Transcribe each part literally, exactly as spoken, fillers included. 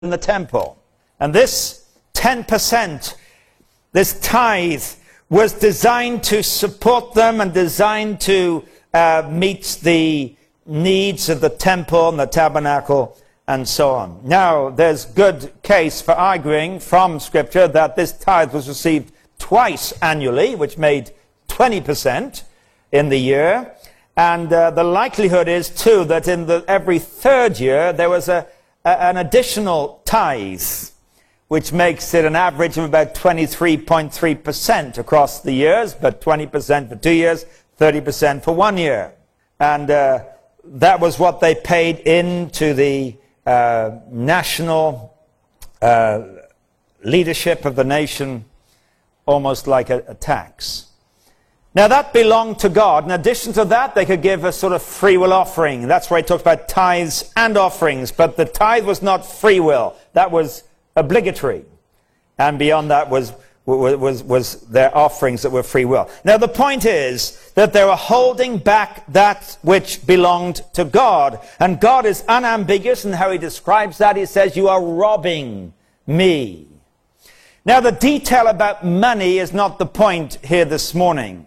in the temple. And this ten percent, this tithe, was designed to support them and designed to uh, meet the needs of the temple and the tabernacle and so on. Now, there's good case for arguing from Scripture that this tithe was received twice annually, which made twenty percent in the year. And uh, the likelihood is, too, that in the, every third year there was a, a, an additional tithe, which makes it an average of about twenty-three point three percent across the years, but twenty percent for two years, thirty percent for one year. And uh, that was what they paid into the uh, national uh, leadership of the nation, almost like a, a tax. Now that belonged to God. In addition to that, they could give a sort of free will offering. That's where he talks about tithes and offerings. But the tithe was not free will. That was obligatory. And beyond that was, was, was their offerings that were free will. Now the point is that they were holding back that which belonged to God. And God is unambiguous in how he describes that. He says, "You are robbing me." Now the detail about money is not the point here this morning.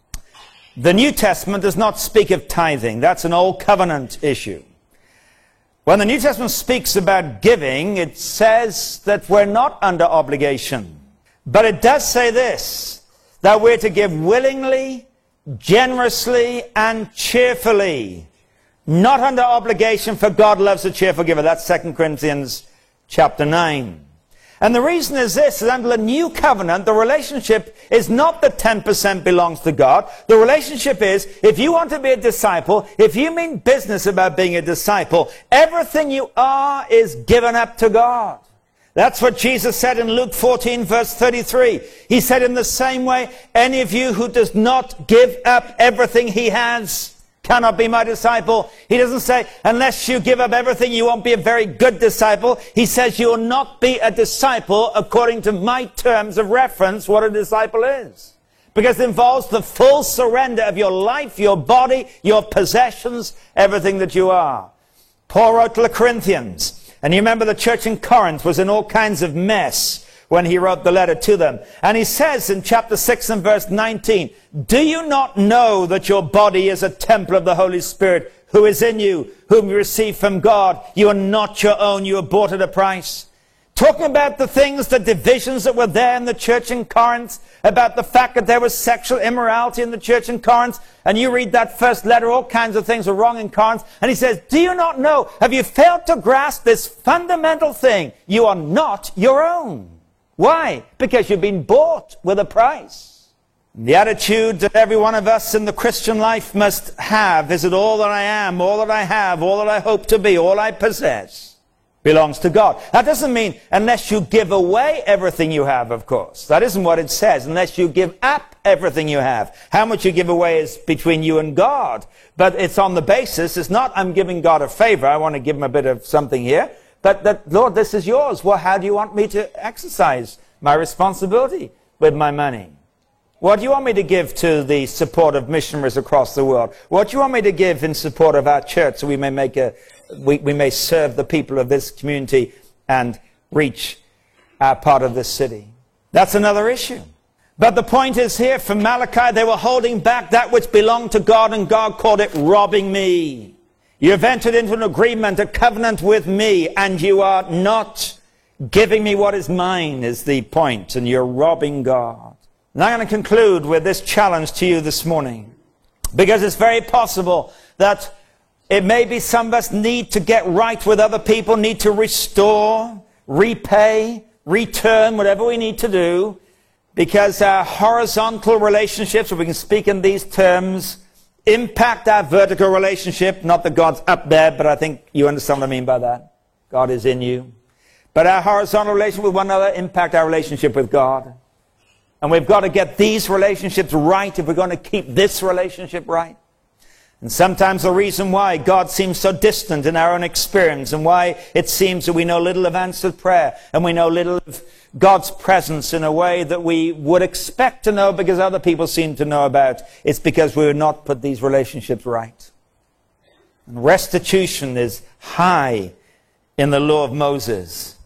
The New Testament does not speak of tithing. That's an old covenant issue. When the New Testament speaks about giving, it says that we're not under obligation. But it does say this, that we're to give willingly, generously, and cheerfully. Not under obligation, for God loves a cheerful giver. That's Second Corinthians chapter nine. And the reason is this, is under the new covenant, the relationship is not that ten percent belongs to God. The relationship is, if you want to be a disciple, if you mean business about being a disciple, everything you are is given up to God. That's what Jesus said in Luke fourteen, verse thirty-three. He said, in the same way, any of you who does not give up everything he has cannot be my disciple. He doesn't say, unless you give up everything, you won't be a very good disciple. He says, you will not be a disciple according to my terms of reference, what a disciple is. Because it involves the full surrender of your life, your body, your possessions, everything that you are. Paul wrote to the Corinthians, and you remember the church in Corinth was in all kinds of mess when he wrote the letter to them. And he says in chapter six and verse nineteen, do you not know that your body is a temple of the Holy Spirit who is in you, whom you received from God? You are not your own, you are bought at a price. Talking about the things, the divisions that were there in the church in Corinth, about the fact that there was sexual immorality in the church in Corinth. And you read that first letter, all kinds of things were wrong in Corinth. And he says, do you not know, have you failed to grasp this fundamental thing? You are not your own. Why? Because you've been bought with a price. The attitude that every one of us in the Christian life must have is that all that I am, all that I have, all that I hope to be, all I possess belongs to God. That doesn't mean unless you give away everything you have, of course. That isn't what it says. Unless you give up everything you have. How much you give away is between you and God. But it's on the basis, it's not I'm giving God a favor, I want to give him a bit of something here. But that, Lord, this is yours. Well, how do you want me to exercise my responsibility with my money? What do you want me to give to the support of missionaries across the world? What do you want me to give in support of our church so we may make a, we, we may serve the people of this community and reach our part of this city? That's another issue. But the point is here, for Malachi, they were holding back that which belonged to God, and God called it robbing me. You have entered into an agreement, a covenant with me, and you are not giving me what is mine, is the point, and you're robbing God. And I'm going to conclude with this challenge to you this morning, because it's very possible that it may be some of us need to get right with other people, need to restore, repay, return, whatever we need to do, because our horizontal relationships, if we can speak in these terms, impact our vertical relationship. Not that God's up there, but I think you understand what I mean by that. God is in you. But our horizontal relationship with one another impact our relationship with God. And we've got to get these relationships right if we're going to keep this relationship right. And sometimes the reason why God seems so distant in our own experience, and why it seems that we know little of answered prayer, and we know little of God's presence in a way that we would expect to know because other people seem to know about, it's because we have not put these relationships right. And restitution is high in the law of Moses.